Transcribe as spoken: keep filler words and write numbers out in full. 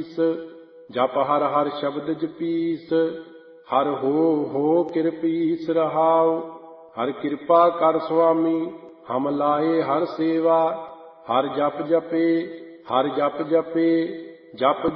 ਸੀਸ। ਜਪ ਹਰ ਹਰ ਸ਼ਬਦ ਜਪੀਸ। ਹਰ ਹੋ ਹੋ ਕਿਰਪੀਸ ਰਹਾਉ। ਹਰ ਕਿਰਪਾ ਕਰ ਸੁਆਮੀ ਹਮ ਲਾਏ ਹਰ ਸੇਵਾ। ਹਰ ਜਪ ਜਪੇ ਹਰ ਜਪ ਜਪੇ ਜਪ